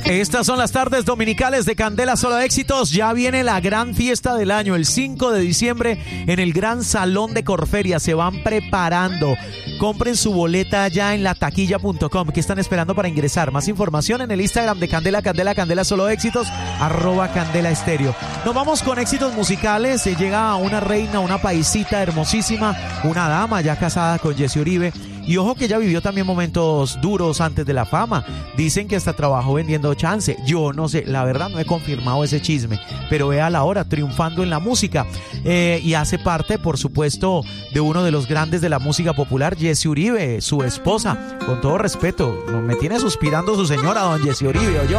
Estas son las tardes dominicales de Candela Solo Éxitos. Ya viene la gran fiesta del año, el 5 de diciembre en el Gran Salón de Corferia. Se van preparando. Compren su boleta ya en lataquilla.com. ¿Qué están esperando para ingresar? Más información en el Instagram de Candela Solo Éxitos, @Candela Estéreo. Nos vamos con éxitos musicales. Se llega una reina, una paisita hermosísima, una dama ya casada con Jesse Uribe. Y ojo que ella vivió también momentos duros antes de la fama. Dicen que hasta trabajó vendiendo chance. Yo no sé, la verdad no he confirmado ese chisme. Pero vea la hora, triunfando en la música. Y hace parte, por supuesto, de uno de los grandes de la música popular, Jesse Uribe, su esposa. Con todo respeto, me tiene suspirando su señora, don Jesse Uribe, ¿oyó?